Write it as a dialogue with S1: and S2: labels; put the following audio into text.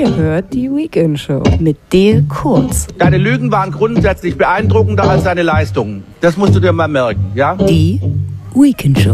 S1: Ihr hört die Weekend Show mit Dale Kurz.
S2: Deine Lügen waren grundsätzlich beeindruckender als deine Leistungen. Das musst du dir mal merken, ja?
S1: Die Weekend Show.